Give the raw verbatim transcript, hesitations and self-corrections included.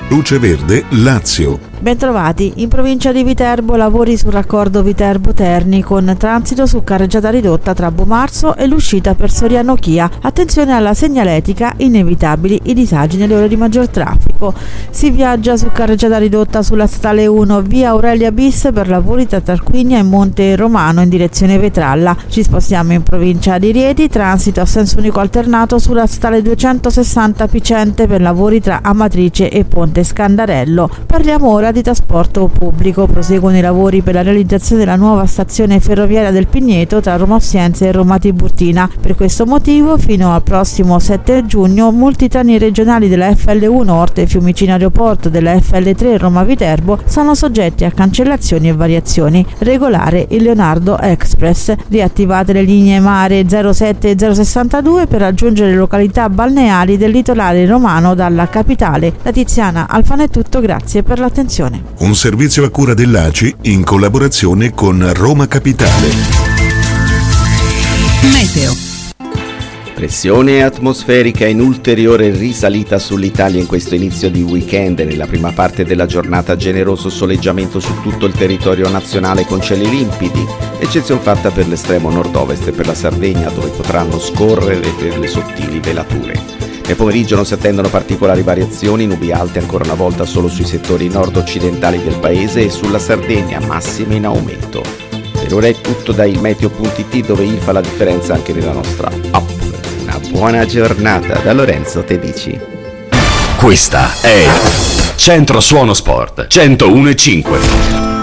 Luce Verde Lazio. Bentrovati, in provincia di Viterbo lavori sul raccordo Viterbo-Terni con transito su carreggiata ridotta tra Bomarzo e l'uscita per Soriano Chia. Attenzione alla segnaletica, inevitabili i disagi nelle ore di maggior traffico. Si viaggia su carreggiata ridotta sulla statale uno via Aurelia Bis per lavori tra Tarquinia e Monte Romano in direzione Vetralla. Ci spostiamo in provincia di Rieti, transito a senso unico alternato sulla statale duecentosessanta Picente per lavori tra Amatrice e Ponte Scandarello. Parliamo ora di trasporto pubblico. Proseguono i lavori per la realizzazione della nuova stazione ferroviaria del Pigneto tra Roma Ostiense e Roma Tiburtina. Per questo motivo, fino al prossimo sette giugno, molti treni regionali della F L uno Orte Fiumicino Aeroporto, della F L tre Roma Viterbo sono soggetti a cancellazioni e variazioni. Regolare il Leonardo Express. Riattivate le linee Mare zero sette e zero sessantadue per raggiungere le località balneari del litorale romano dalla capitale. Da Tiziana Alfano è tutto, grazie per l'attenzione. Un servizio a cura dell'A C I in collaborazione con Roma Capitale. Meteo. Pressione atmosferica in ulteriore risalita sull'Italia in questo inizio di weekend. Nella prima parte della giornata generoso soleggiamento su tutto il territorio nazionale con cieli limpidi, eccezione fatta per l'estremo nord-ovest e per la Sardegna, dove potranno scorrere per le sottili velature. Nel pomeriggio non si attendono particolari variazioni, nubi alte ancora una volta solo sui settori nord-occidentali del paese e sulla Sardegna, massime in aumento. Per ora è tutto da il meteo punto it, dove il fa la differenza anche nella nostra app. Una buona giornata da Lorenzo Tedici. Questa è Centro Suono Sport centouno e cinque.